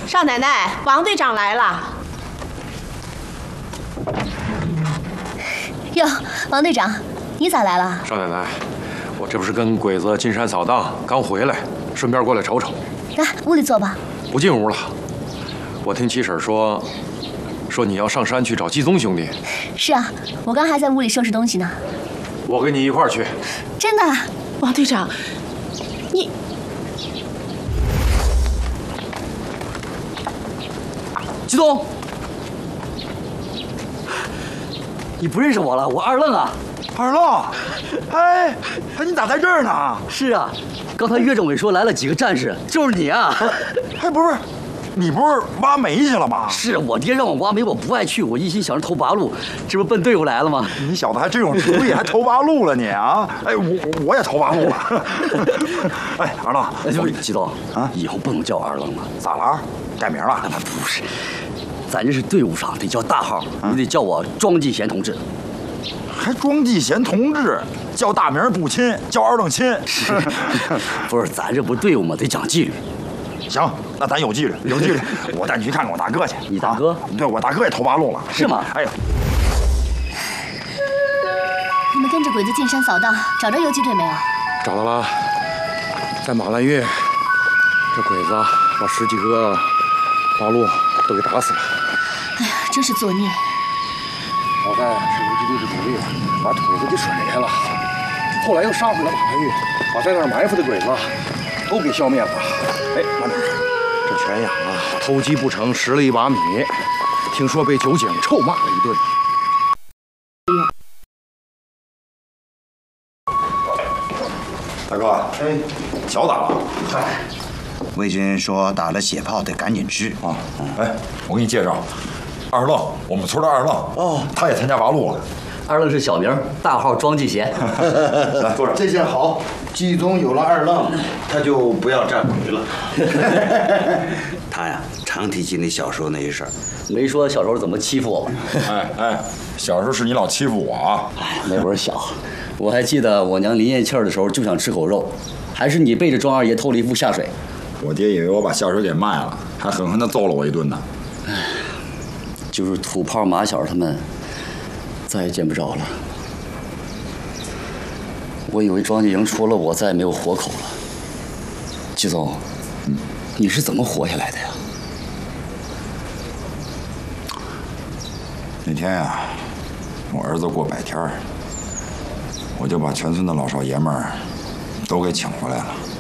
少奶奶，王队长来了。 哟，王队长，你咋来了？ 少奶奶，我这不是跟鬼子进山扫荡，刚回来，顺便过来瞅瞅。 来，屋里坐吧。 不进屋了。我听七婶说你要上山去找季宗兄弟。 是啊，我刚还在屋里收拾东西呢。 我跟你一块儿去。 真的？ 王队长，你。 季东，你不认识我了？我二愣啊！ 二愣，哎，你咋在这儿呢？ 是啊，刚才岳政委说来了几个战士，就是你啊！ 哎，不是，你不是挖煤去了吗？ 是我爹让我挖煤，我不爱去，我一心想着投八路，这不奔队伍来了吗？ 你小子还真有主意，还投八路了你啊！哎，我也投八路了。哎，二愣， 不是季东啊，以后不能叫我二愣了。 咋了？改名了？ 不是。 咱这是队伍上得叫大号，你得叫我庄继贤同志。 还庄继贤同志，叫大名不亲，叫二愣亲。 不是，咱这不队伍吗？得讲纪律。 行，那咱有纪律，有纪律。我带你去看看我大哥去。 你大哥？ 对，我大哥也投八路了。 是吗？ 哎呀， 你们跟着鬼子进山扫荡，找着游击队没有？ 找到了，在马兰峪，这鬼子把10几个八路都给打死了。 哎呀，真是作孽！ 好在是游击队的主力把土子给甩开了，后来又杀回了马兰峪，把在那儿埋伏的鬼子都给消灭了。哎，慢点，这全养啊，偷鸡不成蚀了一把米，听说被酒井臭骂了一顿。 大哥，哎，脚咋了？ 嗨，魏军说打了血泡得赶紧治啊。哎，我给你介绍，二愣，我们村的二愣。哦，他也参加八路了。 二愣是小名，大号庄继贤。 来，坐着。 这下好，季宗有了二愣，他就不要站鬼了。 他呀，常提起你小时候那些事儿， 没说小时候怎么欺负我。 哎，小时候是你老欺负我啊。 哎，那会儿小，我还记得我娘临咽气儿的时候就想吃口肉，还是你背着庄二爷偷了一副下水。 我爹以为我把下水给卖了，还狠狠地揍了我一顿呢。 哎，就是土炮马小他们。 再也见不着了。我以为庄稼营除了我再也没有活口了。季总，你是怎么活下来的呀？ 那天呀，我儿子过100天，我就把全村的老少爷们儿都给请回来了。